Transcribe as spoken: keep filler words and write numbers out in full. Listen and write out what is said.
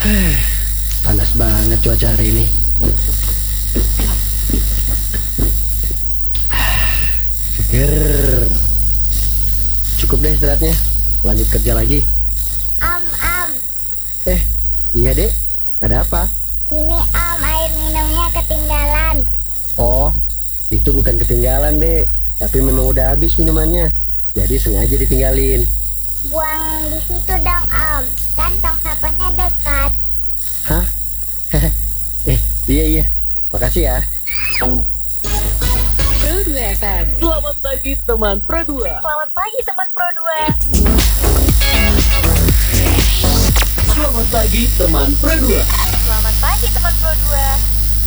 Panas banget cuaca hari ini. Seger. Cukup deh istirahatnya. Lanjut kerja lagi. Om, Om, Eh, iya dek. Ada apa? ini Om, air minumnya ketinggalan. Oh, itu bukan ketinggalan dek. Tapi memang udah habis minumannya. Jadi sengaja ditinggalin. Buang di situ dong, Om. Kan tong sampahnya dekat. Hah? eh, iya iya. Makasih ya. Pro dua F M. Selamat pagi teman Pro dua. Selamat pagi, teman Pro dua. Selamat pagi teman Pro dua. Selamat pagi, teman Pro dua.